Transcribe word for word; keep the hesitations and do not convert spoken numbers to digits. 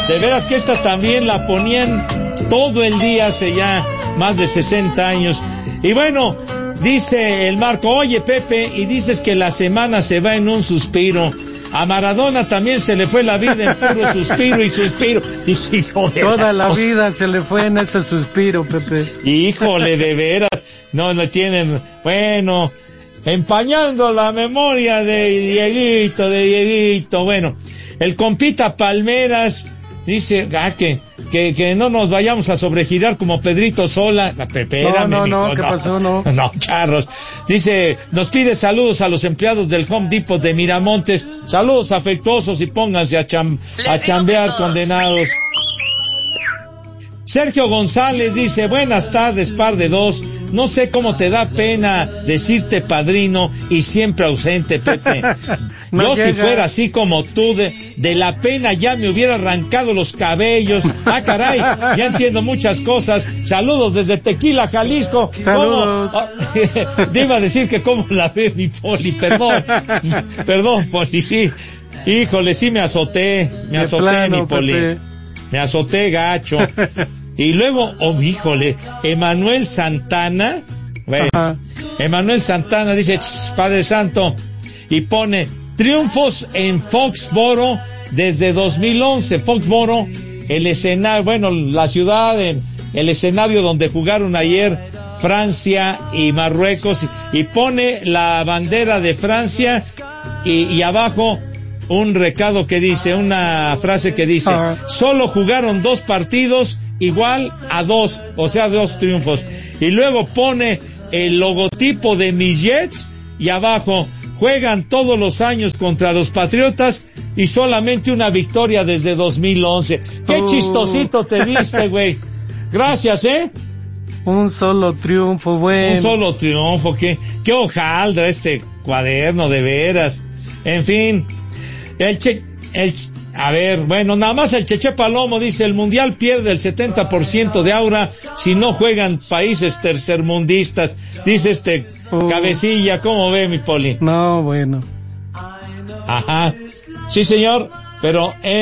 De veras que esta también la ponían todo el día hace ya más de sesenta años. Y bueno, dice el Marco, oye Pepe, y dices que la semana se va en un suspiro. A Maradona también se le fue la vida en puro suspiro y suspiro. Híjole, toda la vida se le fue en ese suspiro, Pepe. Híjole, de veras. No le tienen, bueno, empañando la memoria de Dieguito, de Dieguito. Bueno, el compita Palmeras dice, ah, que, que, que no nos vayamos a sobregirar como Pedrito Sola. La pepera, no, no, no, no, ¿qué pasó? No. No, charros. Dice, nos pide saludos a los empleados del Home Depot de Miramontes. Saludos afectuosos y pónganse a, cham, a chambear, condenados. Sergio González dice, buenas tardes, par de dos. No sé cómo te da pena decirte padrino y siempre ausente, Pepe. No Yo llega. Si fuera así como tú, de, de la pena ya me hubiera arrancado los cabellos. Ah, caray, ya entiendo muchas cosas. Saludos desde Tequila, Jalisco. Saludos. ¿Cómo? Te iba a decir que cómo la ve mi Poli, perdón. Perdón, Poli, sí. Híjole, sí me azoté, me De azoté, plano, mi Poli. Pepe. Me azoté gacho. Y luego, oh, híjole, Emanuel Santana, bueno, Ajá. Emanuel Santana dice, Padre Santo, y pone, triunfos en Foxboro desde dos mil once, Foxboro, el escenario, bueno, la ciudad, en, el escenario donde jugaron ayer Francia y Marruecos, y, y pone la bandera de Francia, y, y abajo un recado que dice, una frase que dice, Ajá. solo jugaron dos partidos, igual a dos, o sea, dos triunfos. Y luego pone el logotipo de mis Jets y abajo, juegan todos los años contra los Patriotas y solamente una victoria desde dos mil once. Qué Uh. chistosito te viste, güey. Gracias, ¿eh? Un solo triunfo, bueno. Un solo triunfo, qué, qué hojaldra este cuaderno, de veras. En fin, el che, el A ver, bueno, nada más el Cheche Palomo dice, el Mundial pierde el setenta por ciento de aura si no juegan países tercermundistas. Dice este uh. cabecilla, ¿cómo ve, mi Poli? No, bueno. Ajá. Sí, señor, pero... Eh,